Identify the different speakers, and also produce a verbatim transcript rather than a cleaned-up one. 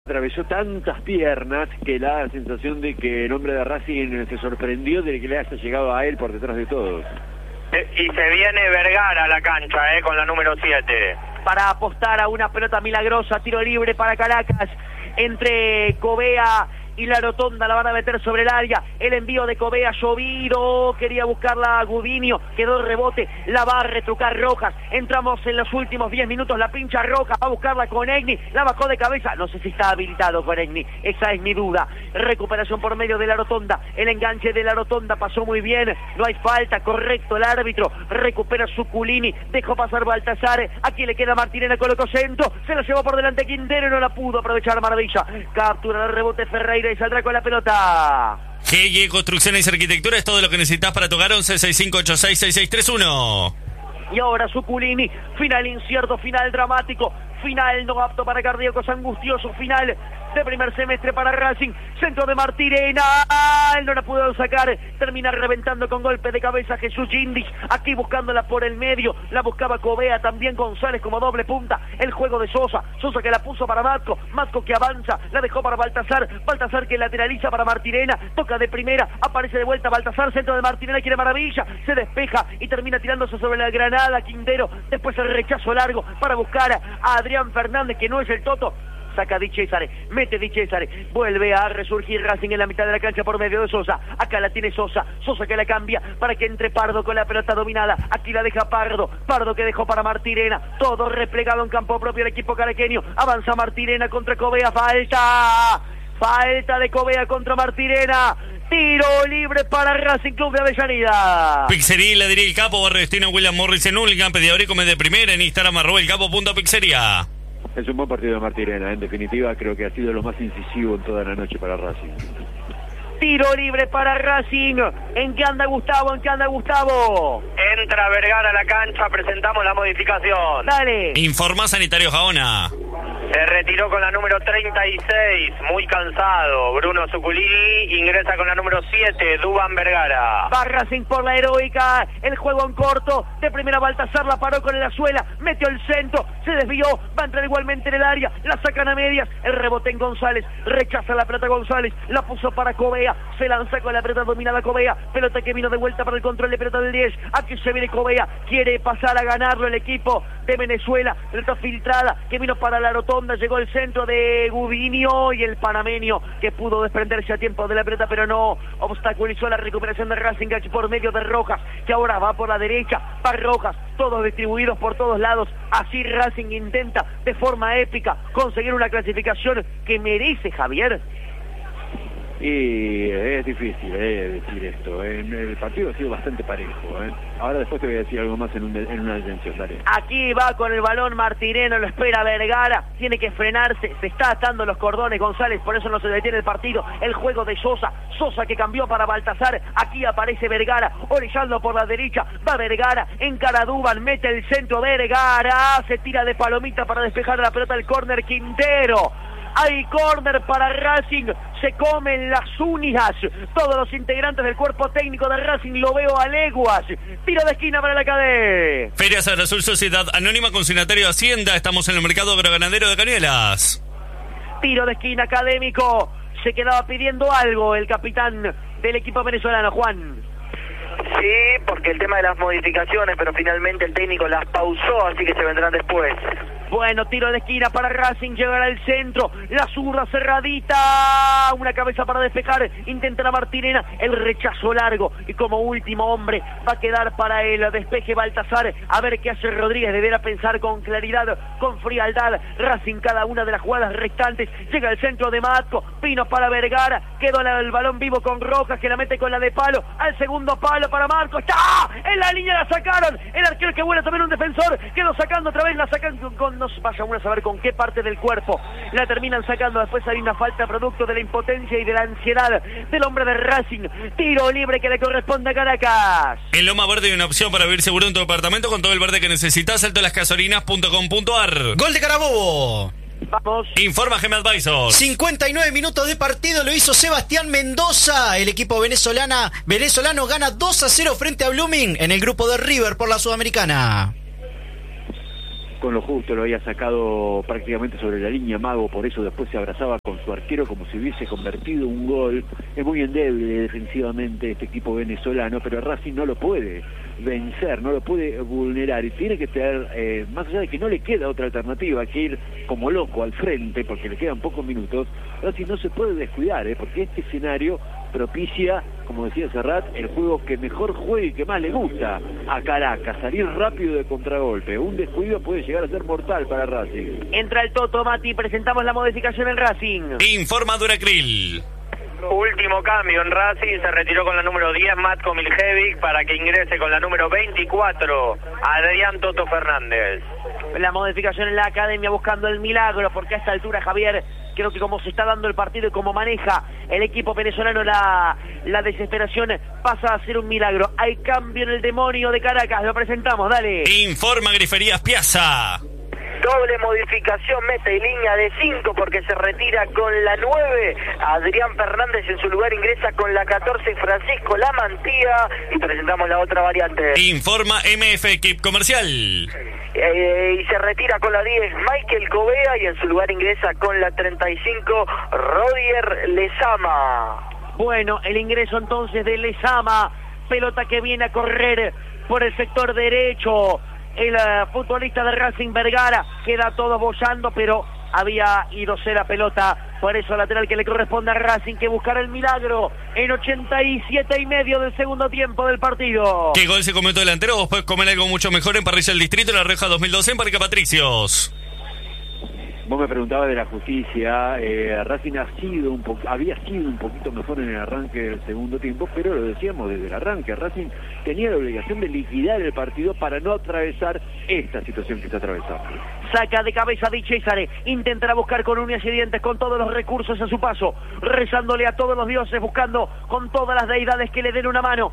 Speaker 1: Atravesó tantas piernas que da la sensación de que el hombre de Racing se sorprendió de que le haya llegado a él por detrás de todos.
Speaker 2: Eh, y se viene Vergara a la cancha, eh, con la número siete.
Speaker 3: Para apostar a una pelota milagrosa, tiro libre para Caracas, entre Covea y la rotonda, la van a meter sobre el área, el envío de Covea, llovido, quería buscarla a Gudinio, quedó el rebote, la va a retrucar Rojas, entramos en los últimos diez minutos, la pincha Rojas, va a buscarla con Egni, la bajó de cabeza, no sé si está habilitado con Egni, esa es mi duda, recuperación por medio de la rotonda, el enganche de la rotonda pasó muy bien, no hay falta, correcto el árbitro, recupera Suculini, dejó pasar Baltasar, aquí le queda Martinena, colocó centro, se la llevó por delante Quintero y no la pudo aprovechar Maravilla, captura el rebote Ferreira y saldrá con la pelota.
Speaker 4: G Y Construcciones y Arquitectura es todo lo que necesitas para tocar. Once sesenta y cinco ochenta y seis sesenta y seis treinta y uno.
Speaker 3: Y ahora Suculini, final incierto, final dramático, final no apto para cardíacos, angustioso, final de primer semestre para Racing, centro de Martirena, él no la pudo sacar, termina reventando con golpe de cabeza Jesús Gindis, aquí buscándola por el medio, la buscaba Covea, también González como doble punta, el juego de Sosa, Sosa que la puso para Matco, Matco que avanza, la dejó para Baltasar, Baltasar que lateraliza para Martirena, toca de primera, aparece de vuelta Baltasar, centro de Martirena, quiere Maravilla, se despeja y termina tirándose sobre la granada, Quintero, después el rechazo largo para buscar a Adrián Fernández que no es el Toto, saca Di Cesare, mete Di Cesare, vuelve a resurgir Racing en la mitad de la cancha por medio de Sosa, acá la tiene Sosa, Sosa que la cambia para que entre Pardo con la pelota dominada, aquí la deja Pardo, Pardo que dejó para Martirena, todo replegado en campo propio el equipo caraqueño, avanza Martirena contra Covea, falta, falta de Covea contra Martirena, tiro libre para Racing Club de Avellaneda.
Speaker 4: Pizzería, le diría el capo, barrio destino William Morris en Ulgan, pedidor y come de primera en Instagram, arroba el capo punto pizzería.
Speaker 1: Es un buen partido de Martirena, en definitiva creo que ha sido lo más incisivo en toda la noche para Racing.
Speaker 3: Tiro libre para Racing, ¿en qué anda Gustavo? ¿En qué anda Gustavo?
Speaker 2: Entra Vergara a la cancha, presentamos la modificación.
Speaker 3: Dale.
Speaker 4: Informa Sanitario Jaona.
Speaker 2: Se retiró con la número treinta y seis, muy cansado, Bruno Suculini, ingresa con la número siete, Duván Vergara.
Speaker 3: Va Racing por la heroica, el juego en corto, de primera Baltasar la paró con la suela, metió el centro, se desvió, va a entrar igualmente en el área, la sacan a medias, el rebote en González, rechaza la pelota González, la puso para Covea, se lanza con la pelota dominada Covea, pelota que vino de vuelta para el control de pelota del diez, aquí se viene Covea, quiere pasar a ganarlo el equipo de Venezuela, pelota filtrada, que vino para la rotonda, llegó el centro de Gudinio y el panameño que pudo desprenderse a tiempo de la pelota pero no obstaculizó la recuperación de Racing por medio de Rojas que ahora va por la derecha, para Rojas, todos distribuidos por todos lados, así Racing intenta de forma épica conseguir una clasificación que merece, Javier.
Speaker 1: Y es difícil eh, decir esto, eh. El partido ha sido bastante parejo, eh. Ahora después te voy a decir algo más en, un, en una detención, dale.
Speaker 3: Aquí va con el balón Martirena, lo espera Vergara, tiene que frenarse, se está atando los cordones González, por eso no se detiene el partido, el juego de Sosa, Sosa que cambió para Baltasar, aquí aparece Vergara, orillando por la derecha, va Vergara, encara Duván, mete el centro Vergara, se tira de palomita para despejar la pelota del córner Quintero. Hay córner para Racing, se comen las uñas, todos los integrantes del cuerpo técnico de Racing lo veo a leguas, tiro de esquina para la cadena.
Speaker 4: Feria San Azul Sociedad Anónima Consignatario de Hacienda, estamos en el mercado agroganadero de Cañuelas.
Speaker 3: Tiro de esquina académico, se quedaba pidiendo algo el capitán del equipo venezolano, Juan.
Speaker 2: Sí, porque el tema de las modificaciones, pero finalmente el técnico las pausó, así que se vendrán después.
Speaker 3: Bueno, tiro de esquina para Racing, llegará al centro, la zurda cerradita, una cabeza para despejar, intenta la Martirena, el rechazo largo, y como último hombre va a quedar para el despeje Baltasar, a ver qué hace Rodríguez, deberá pensar con claridad, con frialdad, Racing cada una de las jugadas restantes, llega al centro de Matco, Pino para Vergara, quedó el balón vivo con Rojas, que la mete con la de palo, al segundo palo para Marco, está, en la línea la sacaron, el arquero que vuela también un defensor, quedó sacando otra vez, la sacan con, con no vaya uno a saber con qué parte del cuerpo la terminan sacando, después hay una falta producto de la impotencia y de la ansiedad del hombre de Racing, tiro libre que le corresponde a Caracas.
Speaker 4: En Loma Verde hay una opción para vivir seguro en tu departamento con todo el verde que necesitas, salto las gasolinas punto com punto ar.
Speaker 5: Gol de Carabobo.
Speaker 3: Vamos.
Speaker 4: Informa G M Advisors.
Speaker 5: cincuenta y nueve minutos de partido lo hizo Sebastián Mendoza. El equipo venezolana, venezolano gana dos a cero frente a Blooming en el grupo de River por la Sudamericana.
Speaker 1: con lo justo, lo había sacado prácticamente sobre la línea Mago, por eso después se abrazaba con su arquero como si hubiese convertido un gol. Es muy endeble defensivamente este equipo venezolano, pero Racing no lo puede vencer, no lo puede vulnerar, y tiene que tener, eh, más allá de que no le queda otra alternativa que ir como loco al frente, porque le quedan pocos minutos, Racing no se puede descuidar, eh, porque este escenario propicia, como decía Serrat, el juego que mejor juega y que más le gusta a Caracas, salir rápido de contragolpe. Un descuido puede llegar a ser mortal para Racing.
Speaker 3: Entra el Toto, Mati, presentamos la modificación en Racing.
Speaker 4: Informa Duracril.
Speaker 2: Último cambio en Racing, se retiró con la número diez Matko Miljevic para que ingrese con la número veinticuatro Adrián Toto Fernández.
Speaker 3: La modificación en la academia buscando el milagro, porque a esta altura, Javier, creo que como se está dando el partido y como maneja el equipo venezolano la, la desesperación, pasa a ser un milagro. Hay cambio en el demonio de Caracas, lo presentamos, dale.
Speaker 4: Informa Griferías Piazza.
Speaker 6: Doble modificación, meta y línea de cinco porque se retira con la nueve Adrián Fernández, en su lugar ingresa con la catorce Francisco Lamantía, y presentamos la otra variante.
Speaker 4: Informa M F Equip Comercial.
Speaker 6: Eh, y se retira con la diez Michael Covea, y en su lugar ingresa con la treinta y cinco Rodier Lezama.
Speaker 3: Bueno, el ingreso entonces de Lezama, pelota que viene a correr por el sector derecho. El uh, futbolista de Racing Vergara queda todo bollando, pero había ido a la pelota, por eso lateral que le corresponde a Racing, que buscará el milagro en ochenta y siete y medio del segundo tiempo del partido.
Speaker 4: ¿Qué gol se comió tu delantero? Vos podés comer algo mucho mejor en Parrilla del Distrito, La Rioja dos mil doce en Parque Patricios.
Speaker 1: Vos me preguntabas de la justicia, eh, Racing ha sido un po había sido un poquito mejor en el arranque del segundo tiempo, pero lo decíamos desde el arranque, Racing tenía la obligación de liquidar el partido para no atravesar esta situación que está atravesando.
Speaker 3: Saca de cabeza Di Cesare, intentará buscar con uñas y dientes, con todos los recursos a su paso, rezándole a todos los dioses, buscando con todas las deidades que le den una mano.